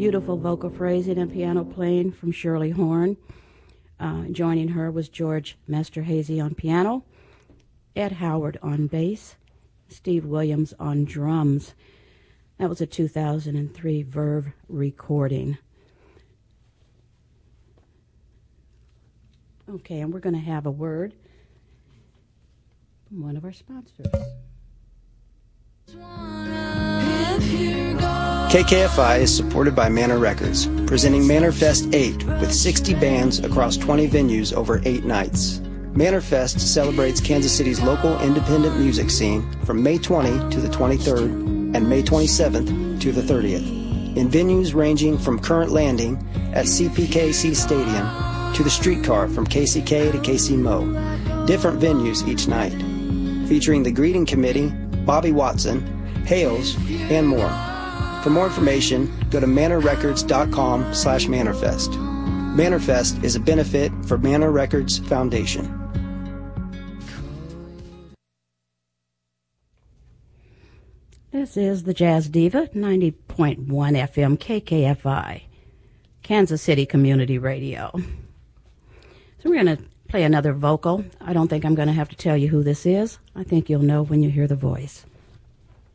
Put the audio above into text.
Beautiful vocal phrasing and piano playing from Shirley Horn. Joining her was George Masterhazy on piano, Ed Howard on bass, Steve Williams on drums. That was a 2003 Verve recording. Okay, and we're going to have a word from one of our sponsors. KKFI is supported by Manor Records, presenting Manor Fest 8 with 60 bands across 20 venues over 8 nights. Manor Fest celebrates Kansas City's local independent music scene from May 20 to the 23rd and May 27th to the 30th, in venues ranging from Current Landing at CPKC Stadium to the Streetcar from KCK to KC Mo. Different venues each night, featuring the Greeting Committee, Bobby Watson, Hales, and more. For more information, go to manorrecords.com/Manorfest. Manorfest is a benefit for Manor Records Foundation. This is the Jazz Diva, 90.1 FM KKFI, Kansas City Community Radio. So we're going to play another vocal. I don't think I'm going to have to tell you who this is. I think you'll know when you hear the voice.